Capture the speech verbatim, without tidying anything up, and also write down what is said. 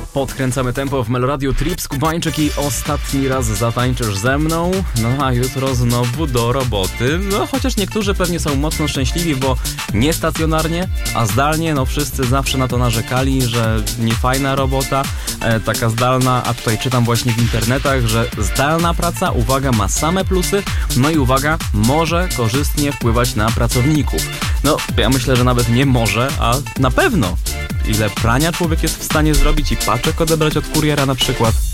Podkręcamy tempo w Meloradiu Trip, Skubańczyk i ostatni raz zatańczysz ze mną. No a jutro znowu do roboty. No chociaż niektórzy pewnie są mocno szczęśliwi, bo nie stacjonarnie, a zdalnie. No wszyscy zawsze na to narzekali, że nie fajna robota, e, taka zdalna, a tutaj czytam właśnie w internetach, że zdalna praca, uwaga, ma same plusy. No i uwaga, może korzystnie wpływać na pracowników. No ja myślę, że nawet nie może, a na pewno. Ile prania człowiek jest w stanie zrobić i paczek odebrać od kuriera na przykład.